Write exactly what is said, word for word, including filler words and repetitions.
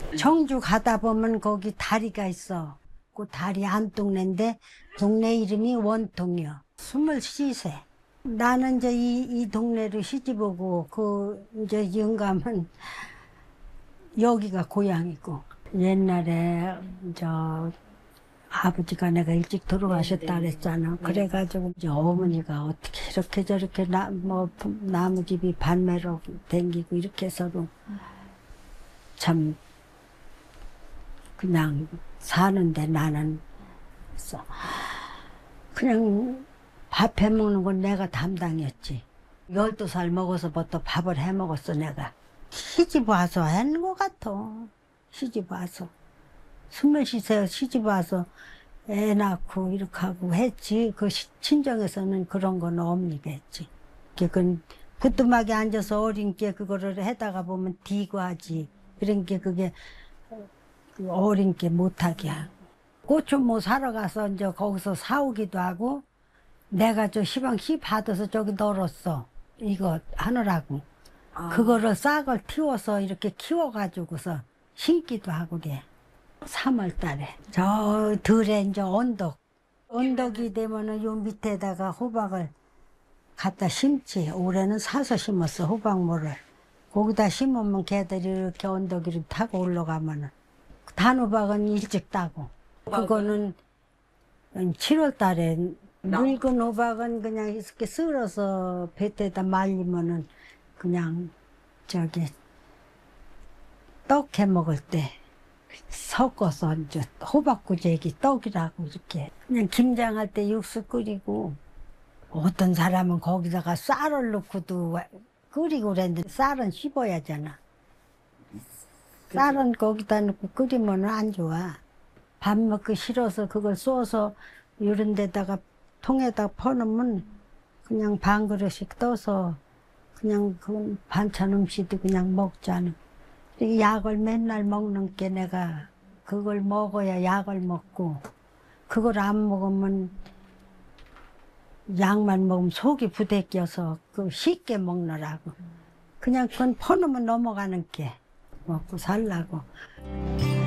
청주 가다 보면 거기 다리가 있어. 그 다리 안 동네인데 동네 이름이 원통이요. 스물세 세. 나는 이제 이, 이 동네로 시집 오고 그 이제 영감은 여기가 고향이고 옛날에 저 아버지가 내가 일찍 돌아가셨다 그랬잖아. 그래가지고 이제 어머니가 어떻게 이렇게 저렇게 나, 뭐 나무집이 반매로 댕기고 이렇게 해서도 참 그냥 사는데 나는 그래서 그냥 밥 해먹는 건 내가 담당이었지. 열두 살 먹어서부터 밥을 해먹었어 내가. 시집 와서 하는 것 같아. 시집 와서. 스물세 세 시집 와서 애 낳고 이렇게 하고 했지. 그 시- 친정에서는 그런 건 없니겠지. 그건 부뚜막에 앉아서 어린 게 그거를 해다가 보면 디고 하지. 그런 게 그게 그 어린 게 못하게 하고. 고추 뭐 사러 가서 이제 거기서 사오기도 하고 내가 저 시방시 받아서 저기 널었어. 이거 하느라고. 아. 그거를 싹을 틔워서 이렇게 키워가지고서 심기도 하고 그래. 삼월 달에. 저 들에 이제 언덕. 언덕이 되면은 요 밑에다가 호박을 갖다 심지. 올해는 사서 심었어, 호박모를. 거기다 심으면 걔들이 이렇게 언덕 위로 타고 올라가면은. 단호박은 일찍 따고. 그거는 칠월 달에. 늙은 호박은 그냥 이렇게 썰어서 뱃에다 말리면은 그냥 저기 떡 해 먹을 때 섞어서 이제 호박구제기 떡이라고 이렇게 그냥 김장할 때 육수 끓이고 어떤 사람은 거기다가 쌀을 넣고도 끓이고 그랬는데 쌀은 씹어야 하잖아. 쌀은 거기다 넣고 끓이면 안 좋아. 밥 먹기 싫어서 그걸 쏘서 이런 데다가 통에다 퍼놓으면 그냥 반 그릇씩 떠서 그냥 그 반찬 음식도 그냥 먹잖아. 약을 맨날 먹는 게 내가 그걸 먹어야 약을 먹고 그걸 안 먹으면 약만 먹으면 속이 부대껴서 그 쉽게 먹느라고 그냥 그건 퍼놓으면 넘어가는 게 먹고 살라고.